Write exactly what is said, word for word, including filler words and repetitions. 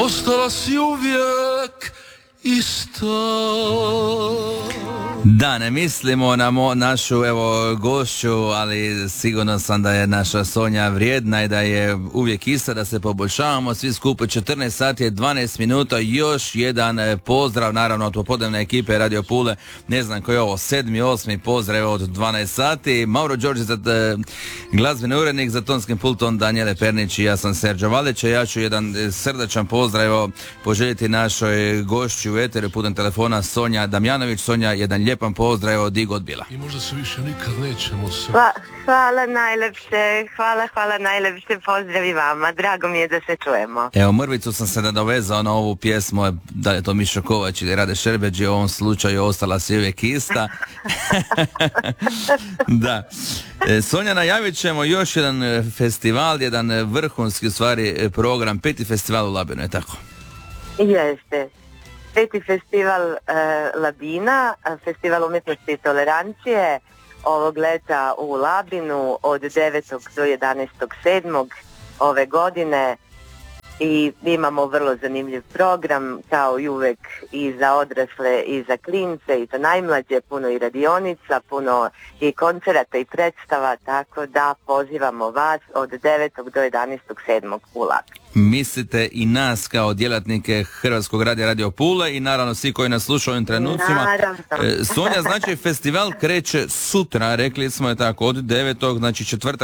ostala si uvijek isto. Da, ne mislimo na mo, našu evo gošću, ali sigurno sam da je naša Sonja vrijedna i da je uvijek ista, da se poboljšavamo svi skupo. Četrnaest sati je dvanaest minuta, još jedan pozdrav naravno od popodnevne ekipe Radio Pule, ne znam koji je ovo, sedmi, osmi pozdrav od dvanaest sati. Mauro Đorđe, glazbeni urednik, za tonskim pultom Danijele Pernić i ja sam Serđo Valić. Ja ću jedan srdačan pozdrav poželjeti našoj gošći u eteru putem telefona Sonja Damjanović. Sonja, jedan lijepan pozdrav od Igo od Bila. I možda se više nikad nećemo se... Hva, hvala najlepše, hvala, hvala najlepše, pozdrav i vama, drago mi je da se čujemo. Evo, mrvicu sam se nadovezao na ovu pjesmu, da li je to Mišo Kovač ili Rade Šerbeđi, u ovom slučaju ostala si uvijek ista. Da. E, Sonja, najavit ćemo još jedan festival, jedan vrhunski u stvari program, peti festival u Labinu, je tako? Jeste. Peti festival e, Labina, festival umjetnosti i tolerancije, ovog leta u Labinu od devetog do jedanaestog sedmog ove godine i imamo vrlo zanimljiv program kao i uvek i za odrasle i za klince i za najmlađe, puno i radionica, puno i koncerata i predstava, tako da pozivamo vas od devetog do jedanaestog sedmog u Labinu. Mislite i nas kao djelatnike Hrvatskog radija Radio Pule i naravno svi koji nas slušaju u ovim trenucima. Sonja, znači festival kreće sutra, rekli smo je tako, od devetog, znači četvrtak